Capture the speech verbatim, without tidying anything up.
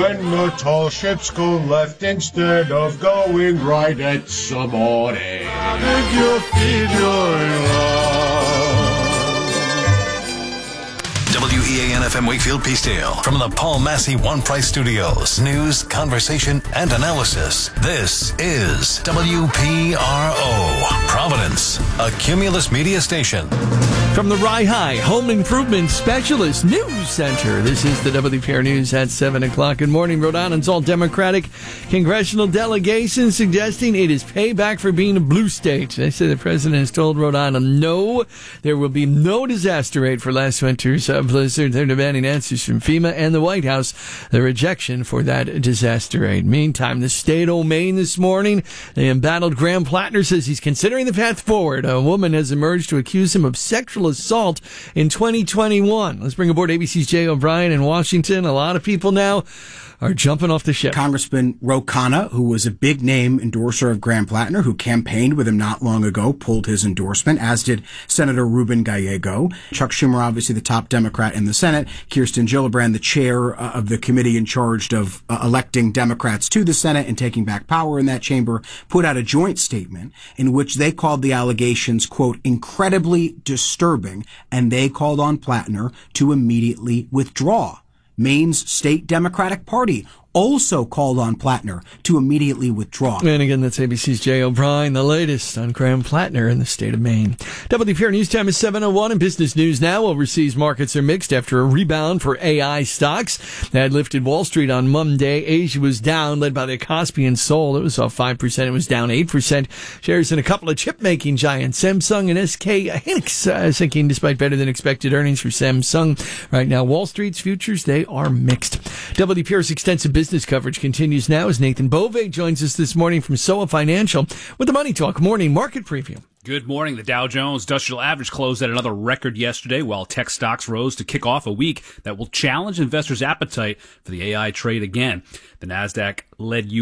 when the tall ships go left instead of going right at some morning. If you feel you're in love. W E A N F M Wakefield Peacedale from the Paul Massey One Price Studios. News, conversation, and analysis. This is W P R O, Providence, a Cumulus media station. From the Rye High Home Improvement Specialist News Center, this is the W P R News at seven o'clock. Good morning. Rhode Island's all-Democratic congressional delegation suggesting it is payback for being a blue state. They say the president has told Rhode Island no, there will be no disaster aid for last winter's uh, blizzard. They're demanding answers from FEMA and the White House, the rejection for that disaster aid. Meantime, the state of Maine this morning, the embattled Graham Plattner says he's considering the path forward. A woman has emerged to accuse him of sexual assault in twenty twenty-one. Let's bring aboard A B C's Jay O'Brien in Washington. A lot of people now are jumping off the ship. Congressman Ro Khanna, who was a big name endorser of Graham Plattner, who campaigned with him not long ago, pulled his endorsement, as did Senator Ruben Gallego. Chuck Schumer, obviously the top Democrat in the Senate. Kirsten Gillibrand, the chair uh, of the committee in charge of uh, electing Democrats to the Senate and taking back power in that chamber, put out a joint statement in which they called the allegations, quote, incredibly disturbing, and they called on Plattner to immediately withdraw. Maine's state Democratic Party also called on Plattner to immediately withdraw. And again, that's A B C's Jay O'Brien, the latest on Graham Plattner in the state of Maine. W P R News time is seven oh one, and business news now. Overseas markets are mixed after a rebound for A I stocks that lifted Wall Street on Monday. Asia was down, led by the Kospi and Seoul. It was off five percent. It was down eight percent. Shares in a couple of chip-making giants, Samsung and S K Hynix, uh, sinking despite better than expected earnings for Samsung. Right now, Wall Street's futures, they are mixed. W P R's extensive business coverage continues now as Nathan Bove joins us this morning from S O A Financial with the Money Talk Morning Market Preview. Good morning. The Dow Jones Industrial Average closed at another record yesterday, while tech stocks rose to kick off a week that will challenge investors' appetite for the A I trade again. The Nasdaq led you